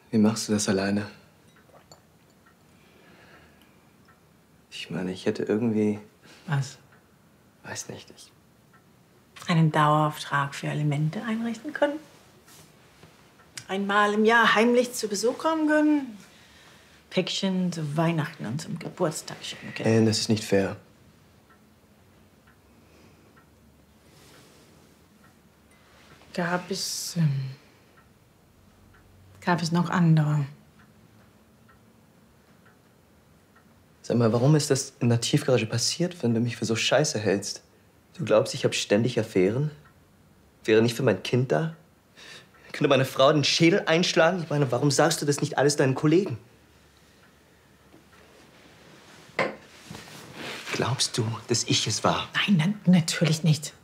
Wie machst du das alleine? Ich meine, ich hätte irgendwie... Was? Weiß nicht, Einen Dauerauftrag für Alimente einrichten können? Einmal im Jahr heimlich zu Besuch kommen können? Päckchen zu Weihnachten und zum Geburtstag schicken können? Das ist nicht fair. Gab es noch andere? Sag mal, warum ist das in der Tiefgarage passiert, wenn du mich für so scheiße hältst? Du glaubst, ich habe ständig Affären? Wäre nicht für mein Kind da? Könnte meine Frau den Schädel einschlagen? Ich meine, warum sagst du das nicht alles deinen Kollegen? Glaubst du, dass ich es war? Nein, natürlich nicht.